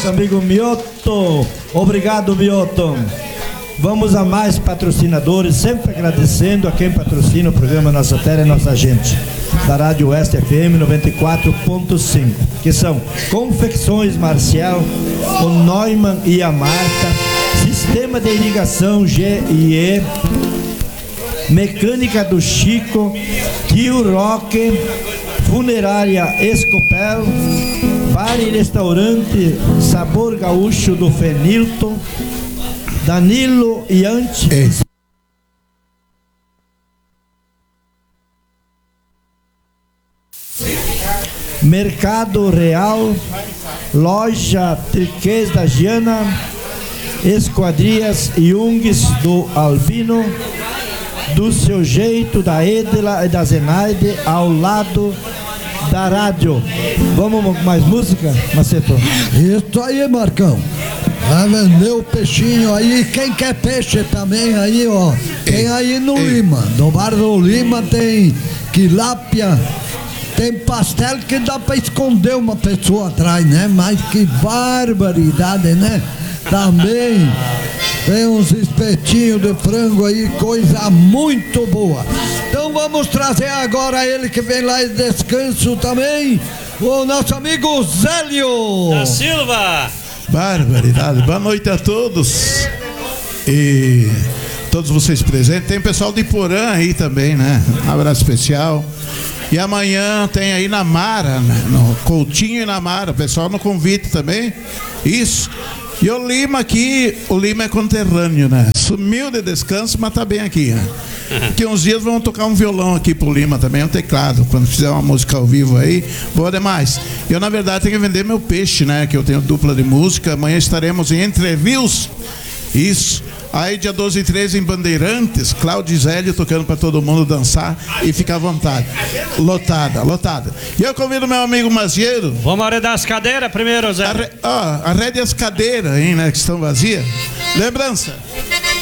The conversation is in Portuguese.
nosso amigo Mioto. Obrigado, Mioto. Vamos a mais patrocinadores, sempre agradecendo a quem patrocina o programa Nossa Terra e Nossa Gente, da Rádio Oeste FM 94.5, que são Confecções Marcial, o Neumann e a Marta, Sistema de Irrigação GIE, Mecânica do Chico, Tio Roque, Funerária Escopel, Bar e Restaurante Sabor Gaúcho do Fenilton, Danilo e Antes. Mercado Real, Loja Triquês da Giana, Esquadrias Jungs do Albino, do Seu Jeito, da Edela e da Zenaide, ao lado da rádio. Vamos mais música, Maceto? Isso aí, Marcão. Vai vender o peixinho aí. Quem quer peixe também aí, ó. Tem aí no Lima. No bar do Lima tem tilápia. Tem pastel que dá pra esconder uma pessoa atrás, né? Mas que barbaridade, né? Também tem uns espetinhos de frango aí, coisa muito boa. Então vamos trazer agora ele que vem lá de descanso também, o nosso amigo Zélio da Silva. Barbaridade, boa noite a todos e todos vocês presentes. Tem pessoal de Porã aí também, né? Um abraço especial. E amanhã tem aí na Mara, né? No Coutinho e na Mara, o pessoal no convite também. Isso. E o Lima aqui, o Lima é conterrâneo, né? Sumiu de descanso, mas tá bem aqui, né? Daqui uns dias vamos tocar um violão aqui pro Lima também, um teclado, quando fizer uma música ao vivo aí, boa demais. Eu, na verdade, tenho que vender meu peixe, né? Que eu tenho dupla de música, amanhã estaremos em Entrevios, isso. Aí dia 12 e 13 em Bandeirantes, Cláudio e Zélio tocando pra todo mundo dançar e ficar à vontade. Lotada. E eu convido meu amigo Mazieiro. Vamos arredar as cadeiras primeiro, Zé. Arrede as cadeiras, hein, né, que estão vazias. Lembrança.